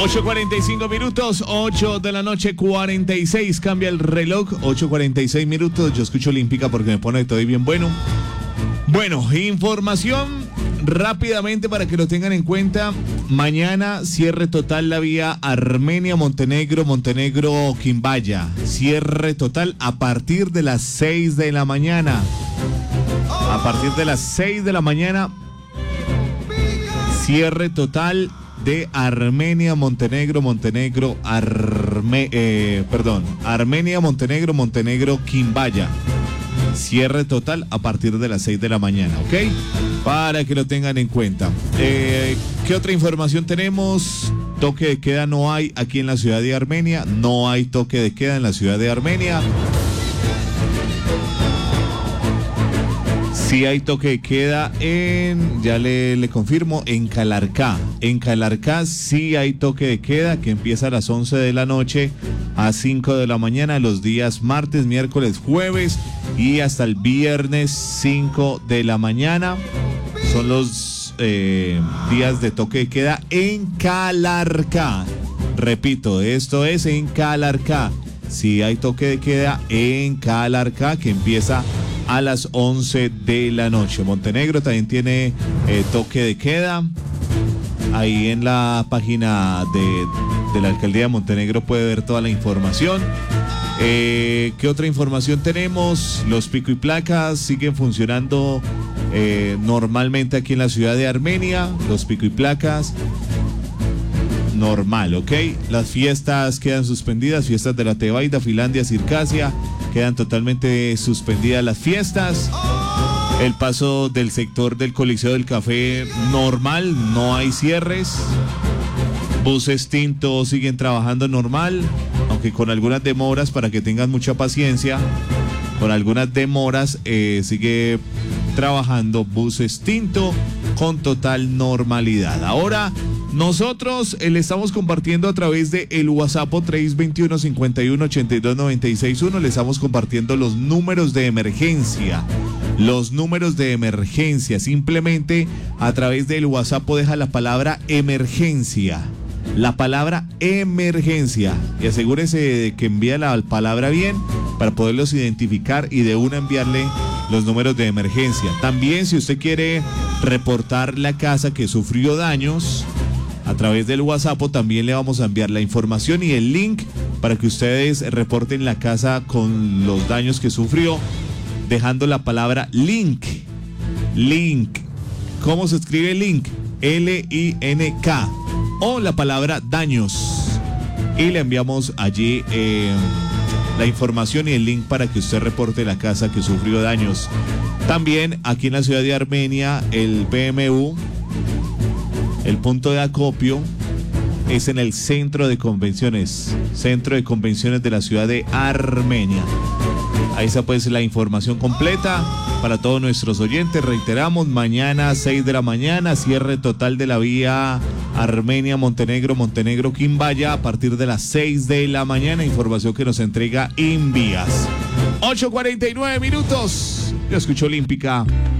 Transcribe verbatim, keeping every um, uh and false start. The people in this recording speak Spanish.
ocho cuarenta y cinco minutos, ocho de la noche, cuarenta y seis. Cambia el reloj, ocho cuarenta y seis minutos. Yo escucho Olímpica porque me pone todo bien bueno. Bueno, información rápidamente para que lo tengan en cuenta. Mañana cierre total la vía Armenia-Montenegro, Montenegro-Quimbaya. Cierre total a partir de las seis de la mañana. A partir de las seis de la mañana, cierre total de Armenia, Montenegro, Montenegro, Arme, eh, perdón, Armenia, Montenegro, Montenegro, Quimbaya. Cierre total a partir de las seis de la mañana, ¿ok? Para que lo tengan en cuenta. Eh, ¿Qué otra información tenemos? Toque de queda no hay aquí en la ciudad de Armenia. No hay toque de queda en la ciudad de Armenia. Sí hay toque de queda en, ya le, le confirmo, en Calarcá. En Calarcá sí hay toque de queda que empieza a las once de la noche a cinco de la mañana los días martes, miércoles, jueves y hasta el viernes cinco de la mañana. Son los eh, días de toque de queda en Calarcá. Repito, esto es en Calarcá. Sí hay toque de queda en Calarcá que empieza a las once de la noche. Montenegro también tiene eh, toque de queda. Ahí en la página de, de la alcaldía de Montenegro puede ver toda la información. Eh, ¿Qué otra información tenemos? Los pico y placas siguen funcionando eh, normalmente aquí en la ciudad de Armenia. Los pico y placas normal, ¿ok? Las fiestas quedan suspendidas, fiestas de la Tebaida, Finlandia, Circasia, quedan totalmente suspendidas las fiestas. El paso del sector del Coliseo del Café normal, no hay cierres. Buses Tinto siguen trabajando normal, aunque con algunas demoras, para que tengan mucha paciencia. Con algunas demoras eh, sigue trabajando Buses Tinto con total normalidad. Ahora nosotros eh, le estamos compartiendo a través de el WhatsApp tres dos uno, cinco uno, ocho dos, nueve seis uno. Le estamos compartiendo los números de emergencia. Los números de emergencia. Simplemente a través del WhatsApp deja la palabra emergencia. La palabra emergencia. Y asegúrese de que envía la palabra bien para poderlos identificar y de una enviarle los números de emergencia. También, si usted quiere reportar la casa que sufrió daños, a través del WhatsApp también le vamos a enviar la información y el link para que ustedes reporten la casa con los daños que sufrió, dejando la palabra link. Link. ¿Cómo se escribe link? L I N K. O la palabra daños. Y le enviamos allí eh, la información y el link para que usted reporte la casa que sufrió daños. También aquí en la ciudad de Armenia, el P M U, el punto de acopio, es en el centro de convenciones, centro de convenciones de la ciudad de Armenia. Ahí está pues la información completa para todos nuestros oyentes. Reiteramos, mañana seis de la mañana, cierre total de la vía Armenia, Montenegro, Montenegro, Quimbaya a partir de las seis de la mañana. Información que nos entrega Invías. ocho cuarenta y nueve minutos. Yo escucho Olímpica.